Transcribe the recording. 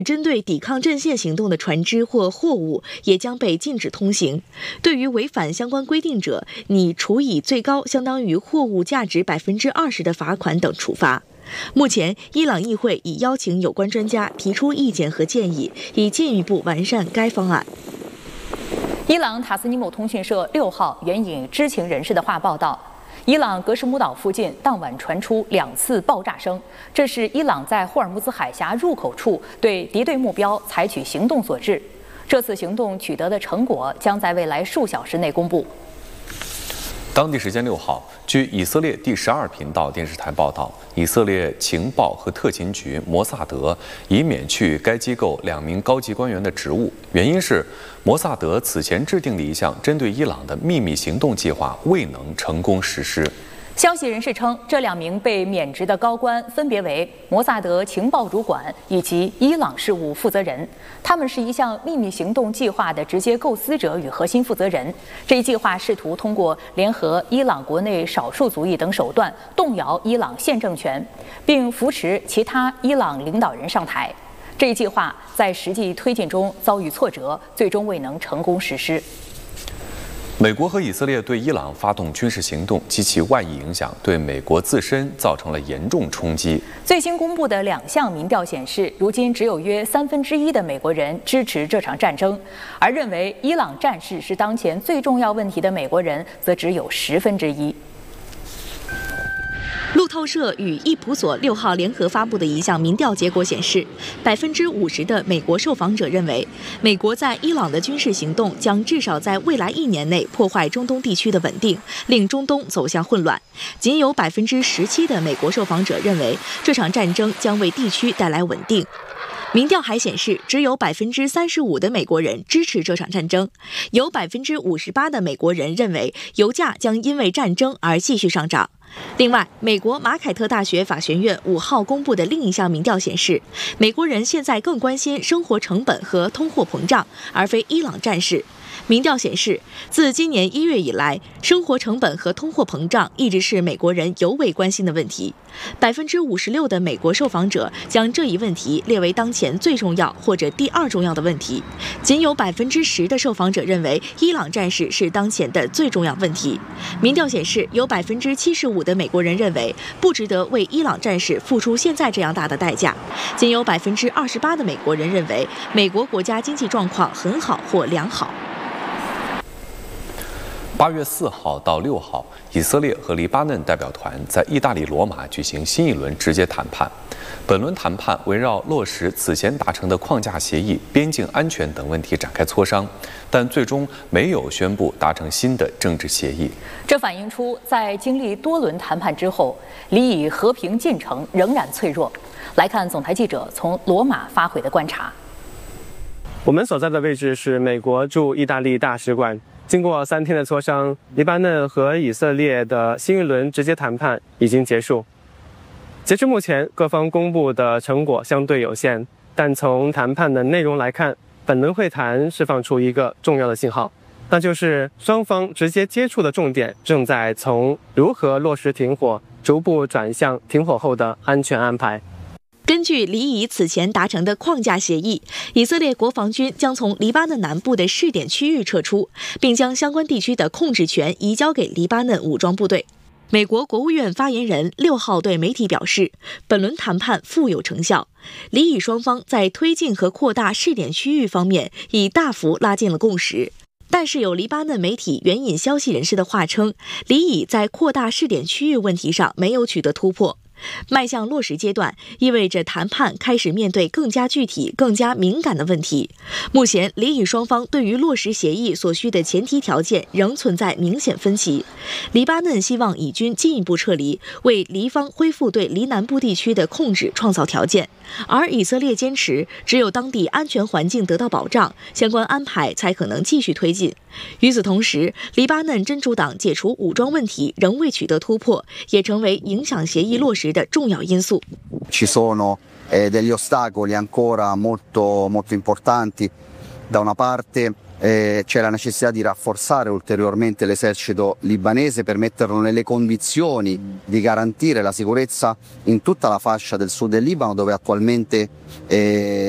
针对抵抗阵线行动的船只或货物也将被禁止通行。对于违反相关规定者，拟处以最高相当于货物价值20%的罚款等处罚。目前，伊朗议会已邀请有关专家提出意见和建议，以进一步完善该方案。 伊朗塔斯尼姆通讯社6号援引知情人士的话报道，伊朗格什姆岛附近当晚传出2次爆炸声，这是伊朗在霍尔木兹海峡入口处对敌对目标采取行动所致。这次行动取得的成果将在未来数小时内公布。 当地时间6号，据以色列第12频道电视台报道，以色列情报和特勤局摩萨德已免去该机构2名高级官员的职务，原因是摩萨德此前制定的一项针对伊朗的秘密行动计划未能成功实施。 消息人士称，这2名被免职的高官分别为摩萨德情报主管以及伊朗事务负责人，他们是一项秘密行动计划的直接构思者与核心负责人。这一计划试图通过联合伊朗国内少数族裔等手段动摇伊朗现政权，并扶持其他伊朗领导人上台。这一计划在实际推进中遭遇挫折，最终未能成功实施。 美国和以色列对伊朗发动军事行动及其外溢影响，对美国自身造成了严重冲击。 最新公布的2项民调显示，如今只有约1/3的美国人支持这场战争，而认为伊朗战事是当前最重要问题的美国人则只有1/10。 路透社与易普索6号联合发布的一项民调结果显示，50%的美国受访者认为，美国在伊朗的军事行动将至少在未来1年内破坏中东地区的稳定，令中东走向混乱。仅有17%的美国受访者认为，这场战争将为地区带来稳定。民调还显示，只有35%的美国人支持这场战争，有58%的美国人认为油价将因为战争而继续上涨。另外，美国马凯特大学法学院5号公布的另一项民调显示，美国人现在更关心生活成本和通货膨胀，而非伊朗战事。民调显示，自今年1月以来，生活成本和通货膨胀一直是美国人尤为关心的问题。56%的美国受访者将这一问题列为当前最重要或者第2重要的问题，仅有10%的受访者认为伊朗战事是当前的最重要问题。民调显示，有75%的美国人认为不值得为伊朗战事付出现在这样大的代价，仅有28%的美国人认为美国国家经济状况很好或良好。 8月4号到6号，以色列和黎巴嫩代表团在意大利罗马举行新一轮直接谈判。本轮谈判围绕落实此前达成的框架协议、边境安全等问题展开磋商，但最终没有宣布达成新的政治协议。 这反映出在经历多轮谈判之后，黎以和平进程仍然脆弱。来看总台记者从罗马发回的观察。 我们所在的位置是美国驻意大利大使馆。经过3天的磋商，黎巴嫩和以色列的新一轮直接谈判已经结束。截至目前，各方公布的成果相对有限，但从谈判的内容来看，本轮会谈释放出一个重要的信号，那就是双方直接接触的重点正在从如何落实停火，逐步转向停火后的安全安排。 根据黎以此前达成的框架协议，以色列国防军将从黎巴嫩南部的试点区域撤出，并将相关地区的控制权移交给黎巴嫩武装部队。美国国务院发言人6号对媒体表示，本轮谈判富有成效，黎以双方在推进和扩大试点区域方面已大幅拉近了共识。但是有黎巴嫩媒体援引消息人士的话称，黎以在扩大试点区域问题上没有取得突破。迈向落实阶段，意味着谈判开始面对更加具体、更加敏感的问题。目前，黎以双方对于落实协议所需的前提条件仍存在明显分歧。黎巴嫩希望以军进一步撤离，为黎方恢复对黎南部地区的控制创造条件，而以色列坚持只有当地安全环境得到保障，相关安排才可能继续推进。与此同时，黎巴嫩真主党解除武装问题仍未取得突破，也成为影响协议落实的重要因素。 Ci sono degli ostacoli ancora molto importanti. Da una parte c'è la necessità di rafforzare ulteriormente l'esercito libanese per metterlo nelle condizioni di garantire la sicurezza in tutta la fascia del sud del Libano, dove attualmente